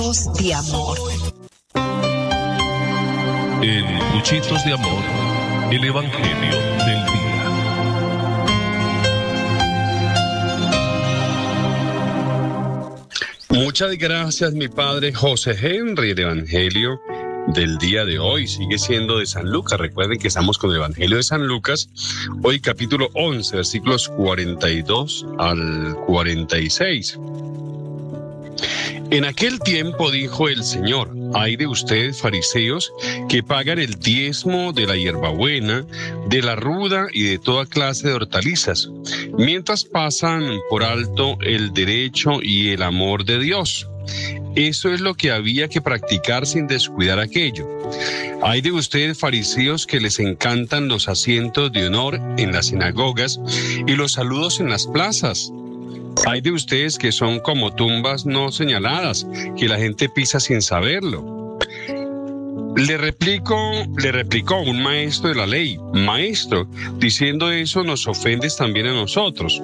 de amor. En Cuchitos de Amor, el Evangelio del Día. Muchas gracias, mi padre José Henry. El Evangelio del día de hoy sigue siendo de San Lucas. Recuerden que estamos con el Evangelio de San Lucas, hoy capítulo 11, versículos 42 al 46. En aquel tiempo dijo el Señor: ay de ustedes, fariseos, que pagan el diezmo de la hierbabuena, de la ruda y de toda clase de hortalizas, mientras pasan por alto el derecho y el amor de Dios. Eso es lo que había que practicar sin descuidar aquello. Ay de ustedes, fariseos, que les encantan los asientos de honor en las sinagogas y los saludos en las plazas. Ay de ustedes que son como tumbas no señaladas, que la gente pisa sin saberlo. Le replicó un maestro de la ley: maestro, diciendo eso nos ofendes también a nosotros.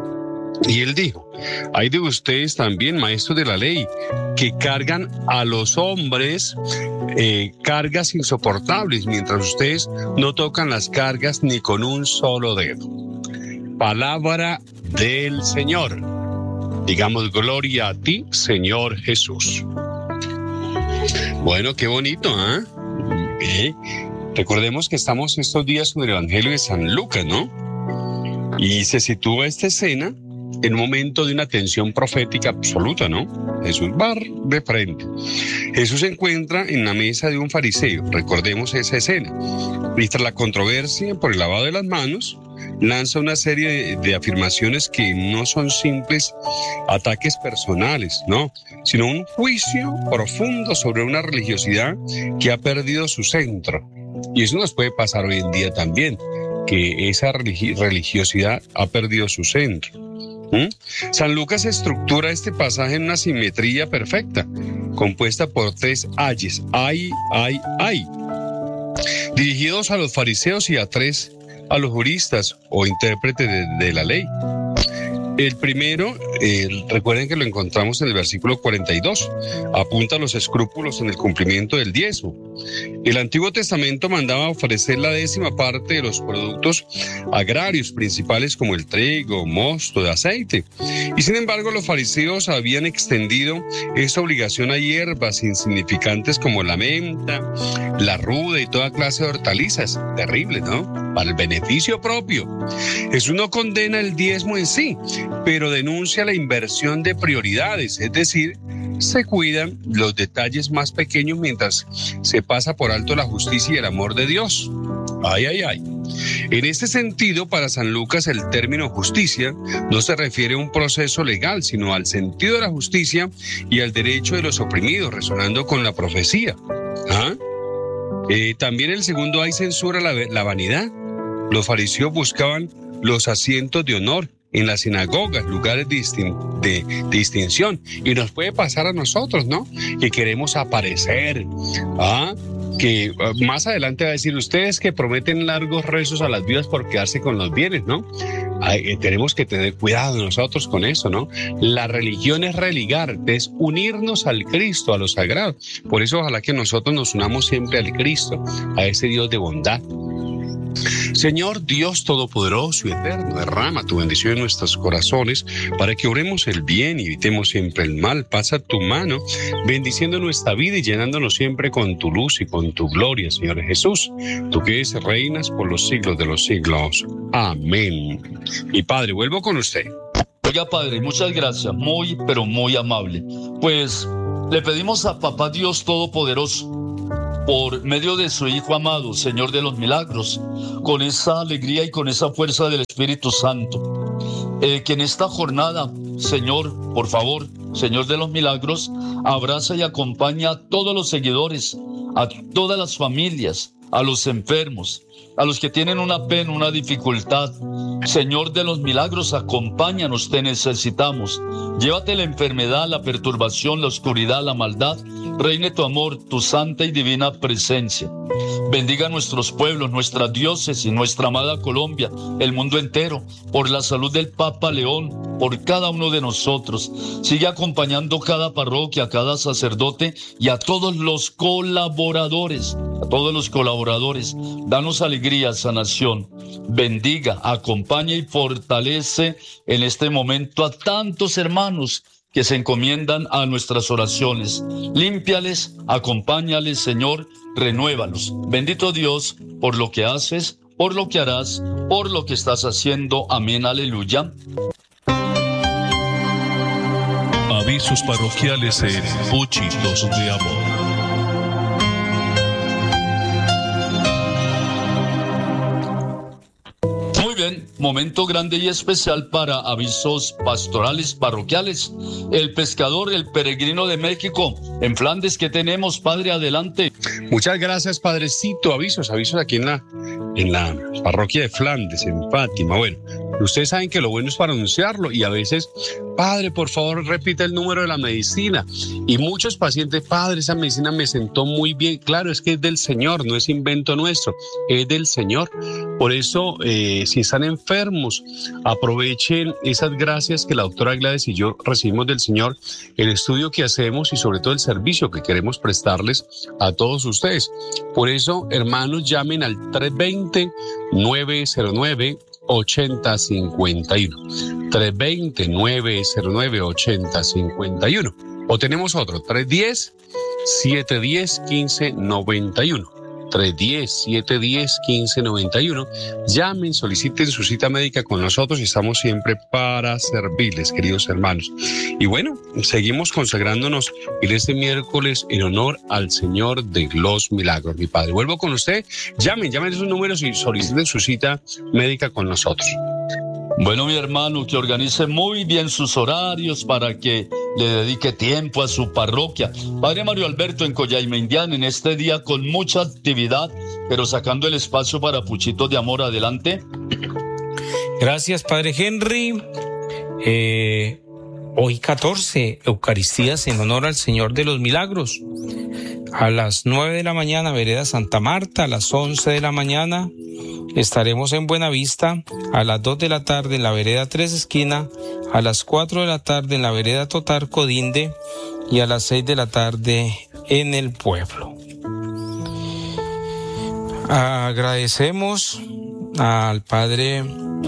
Y él dijo: ay de ustedes también, maestros de la ley, que cargan a los hombres cargas insoportables, mientras ustedes no tocan las cargas ni con un solo dedo. Palabra del Señor. Digamos gloria a ti, Señor Jesús. Bueno, qué bonito, ¿eh? Recordemos que estamos estos días con el Evangelio de San Lucas, ¿no? Y se sitúa esta escena en un momento de una tensión profética absoluta, ¿no? Jesús va de frente. Jesús se encuentra en la mesa de un fariseo. Recordemos esa escena. Y tras la controversia por el lavado de las manos, lanza una serie de afirmaciones que no son simples ataques personales, ¿no? Sino un juicio profundo sobre una religiosidad que ha perdido su centro. Y eso nos puede pasar hoy en día también, que esa religiosidad ha perdido su centro. San Lucas estructura este pasaje en una simetría perfecta, compuesta por 3 ayes: ay, ay, ay, dirigidos a los fariseos y a 3 a los juristas o intérpretes de la ley. El primero, recuerden que lo encontramos en el versículo 42, apunta a los escrúpulos en el cumplimiento del diezmo. El Antiguo Testamento mandaba ofrecer la 10ª parte de los productos agrarios principales como el trigo, mosto, de aceite. Y sin embargo, los fariseos habían extendido esta obligación a hierbas insignificantes como la menta, la ruda y toda clase de hortalizas. Terrible, ¿no? Para el beneficio propio. Jesús no condena el diezmo en sí, pero denuncia la inversión de prioridades, es decir, se cuidan los detalles más pequeños mientras se pasa por alto la justicia y el amor de Dios. Ay, ay, ay. En este sentido, para San Lucas, el término justicia no se refiere a un proceso legal, sino al sentido de la justicia y al derecho de los oprimidos, resonando con la profecía. También el segundo hay censura la vanidad. Los fariseos buscaban los asientos de honor en las sinagogas, lugares de distinción. Y nos puede pasar a nosotros, ¿no? Que queremos aparecer. Que más adelante va a decir: ustedes que prometen largos rezos a las viudas por quedarse con los bienes, ¿no? Tenemos que tener cuidado nosotros con eso, ¿no? La religión es religar, es unirnos al Cristo, a lo sagrado. Por eso ojalá que nosotros nos unamos siempre al Cristo, a ese Dios de bondad. Señor Dios Todopoderoso y Eterno, derrama tu bendición en nuestros corazones para que obremos el bien y evitemos siempre el mal. Pasa tu mano bendiciendo nuestra vida y llenándonos siempre con tu luz y con tu gloria, Señor Jesús. Tú que reinas por los siglos de los siglos. Amén. Y Padre, vuelvo con usted. Oiga, Padre, muchas gracias. Muy, pero muy amable. Pues le pedimos a Papá Dios Todopoderoso, por medio de su Hijo amado, Señor de los milagros, con esa alegría y con esa fuerza del Espíritu Santo, que en esta jornada, Señor, por favor, Señor de los milagros, abraza y acompaña a todos los seguidores, a todas las familias, a los enfermos, a los que tienen una pena, una dificultad. Señor de los milagros, acompáñanos, te necesitamos. Llévate la enfermedad, la perturbación, la oscuridad, la maldad. Reine tu amor, tu santa y divina presencia. Bendiga nuestros pueblos, nuestras diócesis, nuestra amada Colombia, el mundo entero, por la salud del Papa León, por cada uno de nosotros. Sigue acompañando cada parroquia, cada sacerdote y a todos los colaboradores, Danos alegría, sanación. Bendiga, acompaña y fortalece en este momento a tantos hermanos que se encomiendan a nuestras oraciones. Límpiales, acompáñales, Señor, renuévalos. Bendito Dios por lo que haces, por lo que harás, por lo que estás haciendo. Amén, aleluya. Avisos parroquiales en Puchitos de Amor. Bien, momento grande y especial para avisos pastorales parroquiales. El pescador, el peregrino de México, en Flandes, ¿qué tenemos, Padre? Adelante. Muchas gracias, Padrecito. Avisos aquí en la parroquia de Flandes, en Fátima. Bueno, ustedes saben que lo bueno es para anunciarlo y a veces, Padre, por favor, repita el número de la medicina. Y muchos pacientes, Padre, esa medicina me sentó muy bien. Claro, es que es del Señor, no es invento nuestro, es del Señor. Por eso, si están enfermos, aprovechen esas gracias que la doctora Gladys y yo recibimos del Señor, el estudio que hacemos y sobre todo el servicio que queremos prestarles a todos ustedes. Por eso, hermanos, llamen al 320-909-8051. 320-909-8051. O tenemos otro, 310-710-1591. 310-710-1591. Llamen, soliciten su cita médica con nosotros y estamos siempre para servirles, queridos hermanos. Y bueno, seguimos consagrándonos en este miércoles en honor al Señor de los Milagros, mi Padre. Vuelvo con usted. Llamen esos números y soliciten su cita médica con nosotros. Bueno, mi hermano, que organice muy bien sus horarios para que le dedique tiempo a su parroquia. Padre Mario Alberto en Collaima Indiana, en este día con mucha actividad, pero sacando el espacio para Puchitos de Amor. Adelante. Gracias, Padre Henry. Hoy 14 Eucaristías en honor al Señor de los Milagros. A las 9 de la mañana, Vereda Santa Marta. A las 11 de la mañana estaremos en Buenavista. A las 2 de la tarde en la Vereda Tres Esquina. A las 4 de la tarde en la Vereda Totarco Dinde. Y a las 6 de la tarde en el pueblo. Agradecemos al Padre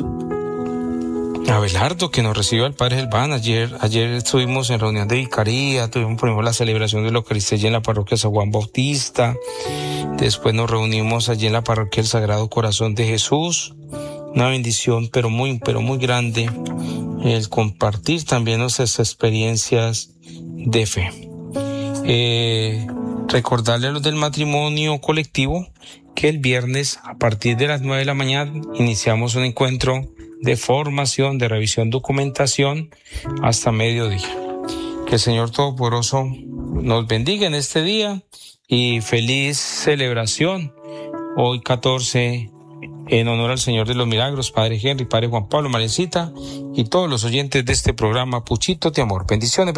Abelardo que nos recibió, al Padre Gelbán. Ayer estuvimos en reunión de vicaría, tuvimos primero la celebración de la Eucaristía allí en la parroquia San Juan Bautista, después nos reunimos allí en la parroquia del Sagrado Corazón de Jesús. Una bendición pero muy grande el compartir también nuestras experiencias de fe. Recordarle a los del matrimonio colectivo que el viernes a partir de las 9 de la mañana iniciamos un encuentro de formación, de revisión, documentación hasta mediodía. Que el Señor Todopoderoso nos bendiga en este día y feliz celebración. Hoy 14 en honor al Señor de los Milagros, Padre Henry, Padre Juan Pablo, Marencita y todos los oyentes de este programa Puchitos de Amor. Bendiciones.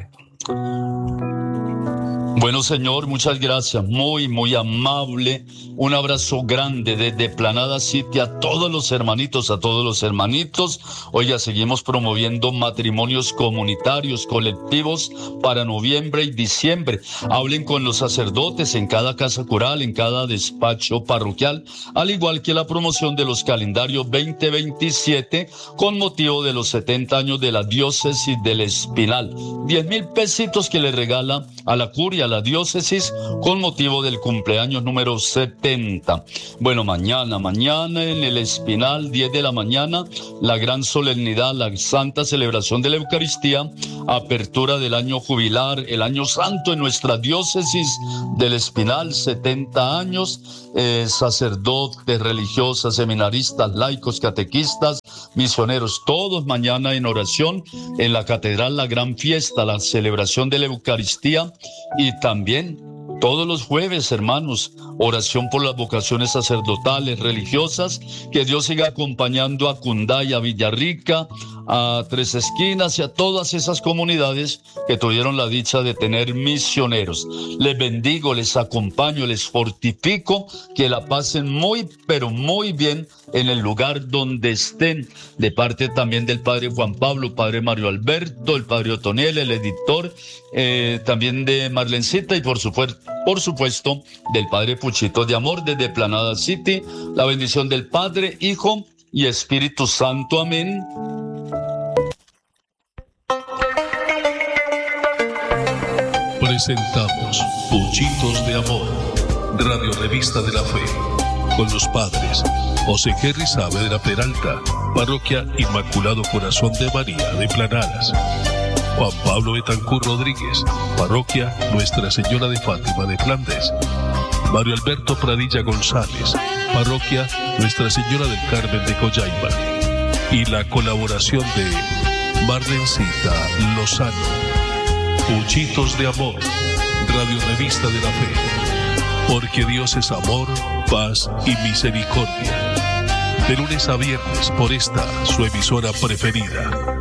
Bueno, Señor, muchas gracias, muy amable. Un abrazo grande desde Planada City a todos los hermanitos. Oiga, seguimos promoviendo matrimonios comunitarios, colectivos para noviembre y diciembre. Hablen con los sacerdotes en cada casa cural, en cada despacho parroquial, al igual que la promoción de los calendarios 2027 con motivo de los 70 años de la diócesis del Espinal. 10,000 pesitos que le regala a la curia, a la diócesis, con motivo del cumpleaños número 70. Bueno, mañana en el Espinal, 10 de la mañana, la gran solemnidad, la santa celebración de la Eucaristía, apertura del año jubilar, el año santo en nuestra diócesis del Espinal, 70 años, sacerdotes, religiosas, seminaristas, laicos, catequistas, misioneros, todos mañana en oración en la catedral, la gran fiesta, la celebración de la Eucaristía. Y también todos los jueves, hermanos, oración por las vocaciones sacerdotales, religiosas, que Dios siga acompañando a Cundaya, a Villarrica, a Tres Esquinas y a todas esas comunidades que tuvieron la dicha de tener misioneros. Les bendigo, les acompaño, les fortifico, que la pasen muy, pero muy bien en el lugar donde estén, de parte también del Padre Juan Pablo, Padre Mario Alberto, el Padre Otoniel, el editor, también de Marlencita y por supuesto del Padre Puchito de Amor desde Planada City. La bendición del Padre, Hijo y Espíritu Santo. Amén. Presentamos Puchitos de Amor, Radio Revista de la Fe, con los padres José Gerry Saavedra Peralta, Parroquia Inmaculado Corazón de María de Planadas; Juan Pablo Betancur Rodríguez, Parroquia Nuestra Señora de Fátima de Flandes; Mario Alberto Pradilla González, Parroquia Nuestra Señora del Carmen de Coyhaiba; y la colaboración de Marlencita Lozano. Puchitos de Amor, Radio Revista de la Fe, porque Dios es amor, paz y misericordia. De lunes a viernes por esta, su emisora preferida.